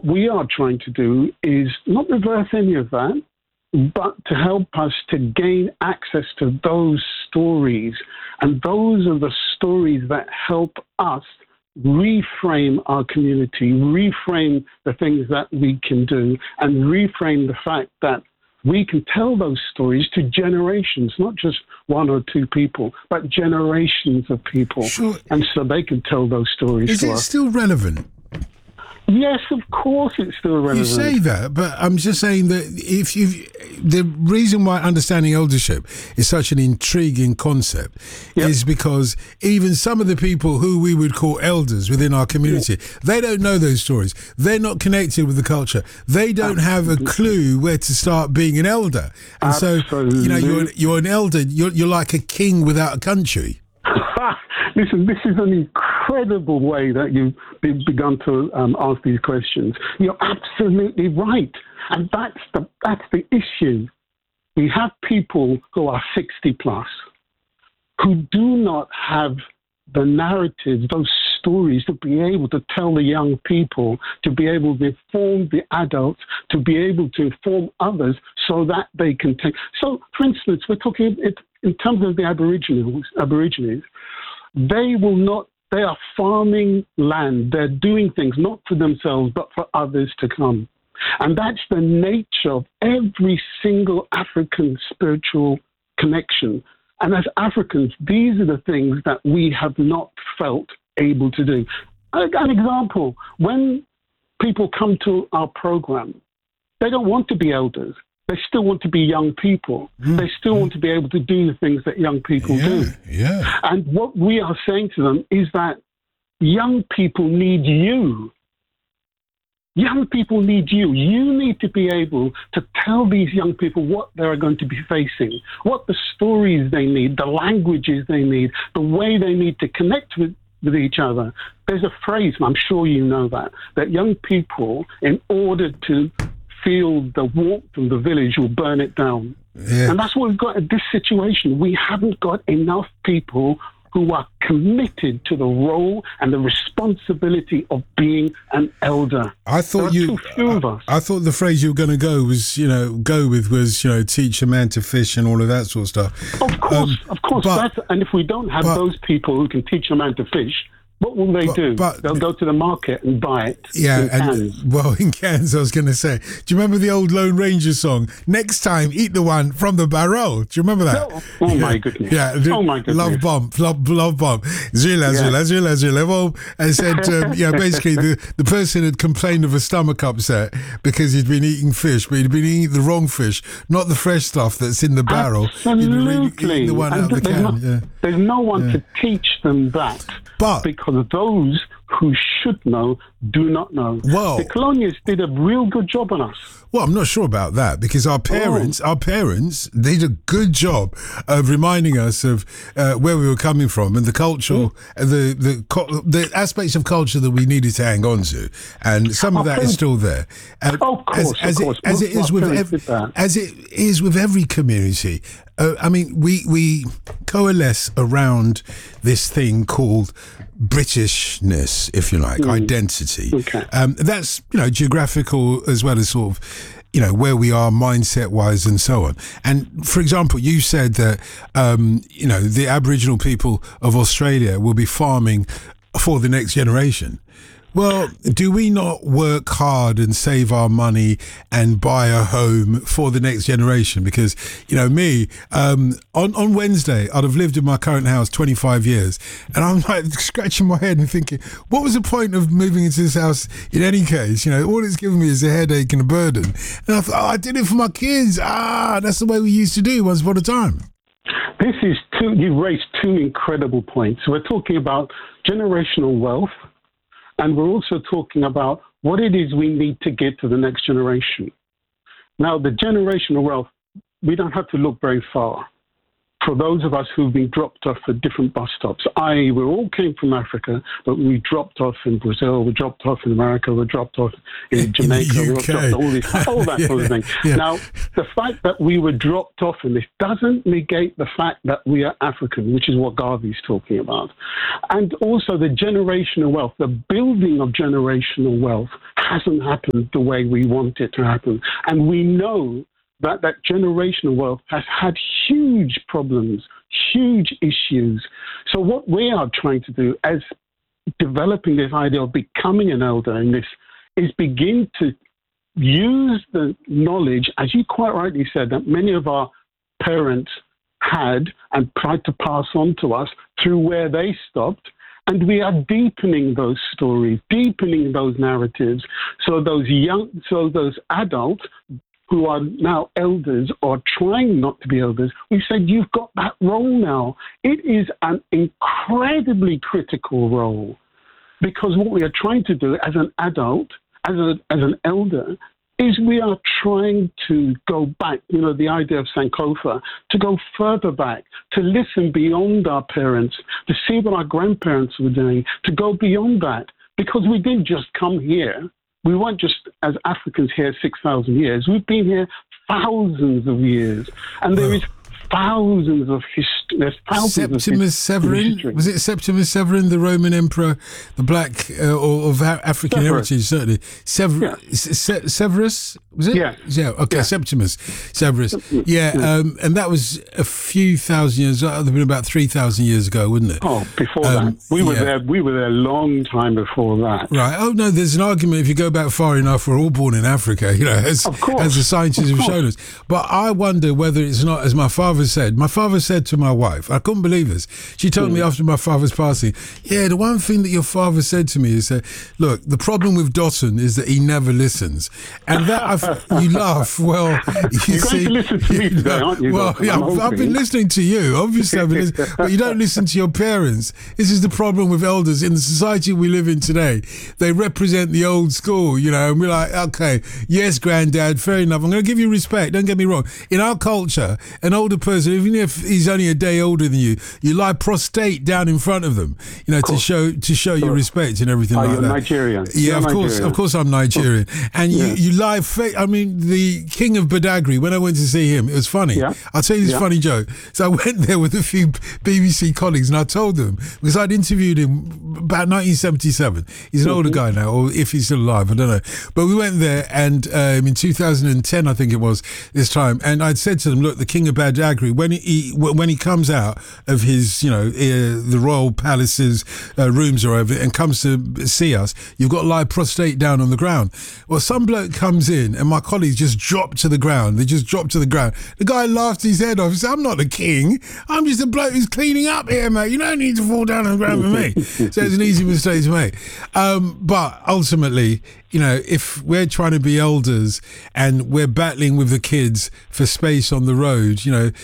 what we are trying to do is not reverse any of that, but to help us to gain access to those stories. And those are the stories that help us reframe our community, reframe the things that we can do, and reframe the fact that we can tell those stories to generations, not just one or two people, but generations of people. Sure. And so they can tell those stories Is to it us. still relevant? Yes, of course it's still relevant. You say that, but I'm just saying that the reason why understanding eldership is such an intriguing concept is because even some of the people who we would call elders within our community, they don't know those stories. They're not connected with the culture. They don't have a clue where to start being an elder. And Absolutely. so, you're an elder. You're like a king without a country. Listen, this is an incredible way that you've begun to ask these questions. You're absolutely right. And that's the issue. We have people who are 60 plus who do not have the narratives, those stories to be able to tell the young people, to be able to inform the adults, to be able to inform others so that they can take. So, for instance, we're talking in terms of the Aborigines, they are farming land. They're doing things not for themselves, but for others to come. And that's the nature of every single African spiritual connection. And as Africans, these are the things that we have not felt able to do. An example, when people come to our program, they don't want to be elders. They still want to be young people. They still want to be able to do the things that young people do. Yeah. And what we are saying to them is that young people need you. Young people need you. You need to be able to tell these young people what they're going to be facing, what the stories they need, the languages they need, the way they need to connect with each other. There's a phrase, and I'm sure you know that young people, in order to feel the warmth of the village, will burn it down. Yeah. And that's what we've got in this situation. We haven't got enough people who are committed to the role and the responsibility of being an elder. I thought I thought the phrase you were going to go with was teach a man to fish and all of that sort of stuff. Of course. And if we don't have those people who can teach a man to fish, what will they do? They'll go to the market and buy it in cans. In cans, I was going to say. Do you remember the old Lone Ranger song? Next time, eat the one from the barrel. Do you remember that? Oh my goodness. Yeah. Oh my goodness. Love bomb. Zula. And said, basically the person had complained of a stomach upset because he'd been eating fish, but he'd been eating the wrong fish, not the fresh stuff that's in the barrel. Absolutely. He'd the one out of the can. There's no one to teach them that. Because those who should know do not know. Well, the colonials did a real good job on us. Well, I'm not sure about that because our parents did a good job of reminding us of where we were coming from and the cultural, the aspects of culture that we needed to hang on to, and some of that is still there. Of course, as it is with every community. We coalesce around this thing called Britishness, if you like, identity. Okay. That's geographical as well as sort of where we are mindset wise and so on. And for example, you said that the Aboriginal people of Australia will be farming for the next generation. Well, do we not work hard and save our money and buy a home for the next generation? Because, me, on Wednesday, I'd have lived in my current house 25 years. And I'm like scratching my head and thinking, what was the point of moving into this house in any case? All it's given me is a headache and a burden. And I thought, I did it for my kids. That's the way we used to do once upon a time. You've raised two incredible points. We're talking about generational wealth. And we're also talking about what it is we need to give to the next generation. Now, the generational wealth, we don't have to look very far. for those of us who've been dropped off at different bus stops, i.e. we all came from Africa, but we dropped off in Brazil, we dropped off in America, we dropped off in Jamaica, we dropped off all that sort of thing. Yeah. Now, the fact that we were dropped off in this doesn't negate the fact that we are African, which is what Garvey's talking about. And also the generational wealth, the building of generational wealth hasn't happened the way we want it to happen. And we know that generational wealth has had huge problems, huge issues. So what we are trying to do as developing this idea of becoming an elder in this is begin to use the knowledge, as you quite rightly said, that many of our parents had and tried to pass on to us through where they stopped. And we are deepening those stories, deepening those narratives. So those adults who are now elders or trying not to be elders, we said, you've got that role now. It is an incredibly critical role, because what we are trying to do as an adult, as an elder, is we are trying to go back, the idea of Sankofa, to go further back, to listen beyond our parents, to see what our grandparents were doing, to go beyond that, because we didn't just come here. We weren't just, as Africans, here 6,000 years. We've been here thousands of years. And there is thousands of history. There's thousands Septimus Severin? Was it Septimus Severin, the Roman emperor, the black, or of African heritage, certainly? Severus? Was it? Yeah. Okay, yeah. Septimus Severus. Yeah, and that was a few thousand years, that would have been about 3,000 years ago, wouldn't it? Oh, before that. We were there a long time before that. Right. Oh, no, there's an argument, if you go back far enough, we're all born in Africa, as the scientists have shown us. But I wonder whether it's not, as my father said to my wife, I couldn't believe this. She told me after my father's passing, the one thing that your father said to me is that, look, the problem with Dotun is that he never listens. And that, you laugh. Well, you're going to listen to me today, aren't you? Well, I've been listening to you, obviously, but you don't listen to your parents. This is the problem with elders in the society we live in today. They represent the old school, and we're like, okay, yes, granddad, fair enough. I'm going to give you respect. Don't get me wrong. In our culture, an older person, even if he's only a day older than you, you lie prostrate down in front of them, to show your respect and everything like that. You're Nigerian. Yeah, of course I'm Nigerian. And you lie the King of Badagry, when I went to see him, it was funny. Yeah. I'll tell you this funny joke. So I went there with a few BBC colleagues and I told them, because I'd interviewed him about 1977. He's an older guy now, or if he's still alive, I don't know. But we went there and in 2010, I think it was, this time, and I'd said to them, look, the King of Badagry, when he comes out of his, the royal palace's rooms or over, and comes to see us, you've got to lie prostrate down on the ground. Well, some bloke comes in and my colleagues just dropped to the ground. They just dropped to the ground. The guy laughed his head off. He said, I'm not the king. I'm just a bloke who's cleaning up here, mate. You don't need to fall down on the ground for me. So it's an easy mistake to make. But ultimately, if we're trying to be elders and we're battling with the kids for space on the road,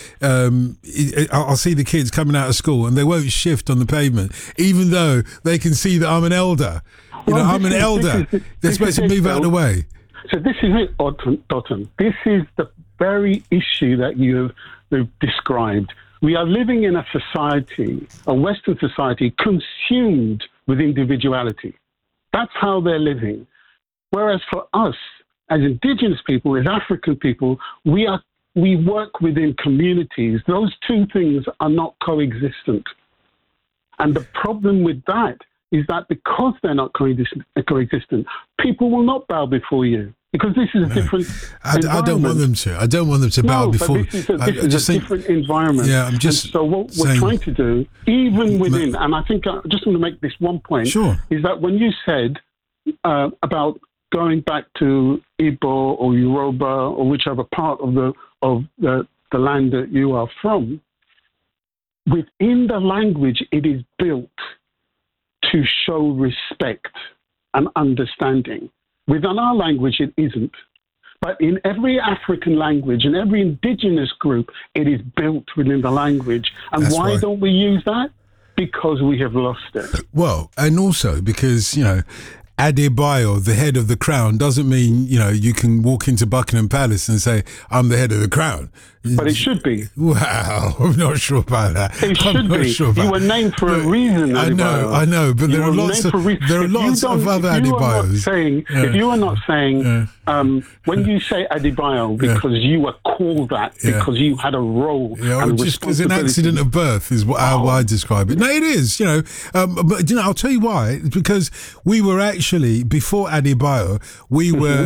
I'll see the kids coming out of school and they won't shift on the pavement, even though they can see that I'm an elder. I'm an elder. They're supposed to move out of the way. So this is it, Dotun. This is the very issue that you've described. We are living in a society, a Western society, consumed with individuality. That's how they're living. Whereas for us, as indigenous people, as African people, we work within communities. Those two things are not coexistent. And the problem with that is that because they're not coexistent, people will not bow before you. Because this is a different environment. I don't want them to. I don't want them to bow before. This is a different environment. Yeah, I'm just and so what we're trying to do, even within, and I think I just want to make this one point, is that when you said about going back to Igbo or Yoruba or whichever part of the land that you are from, within the language it is built to show respect and understanding. Within our language, it isn't. But in every African language, in every indigenous group, it is built within the language. And why don't we use that? Because we have lost it. Well, and also because, Adebayo, the head of the crown, doesn't mean, you can walk into Buckingham Palace and say, I'm the head of the crown. But it should be. Wow, I'm not sure about that. It should be. Sure you were named for a reason, Adebayo. I know, but there are lots of other Adebayos. If you are not saying, when you say Adebayo, because you were called that, because you had a role and just as an accident of birth is how I describe it. No, it is, but I'll tell you why. It's because we were actually, before Adebayo, we were